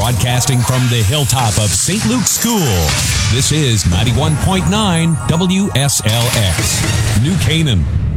Broadcasting from the hilltop of St. Luke's School, this is 91.9 WSLX, New Canaan.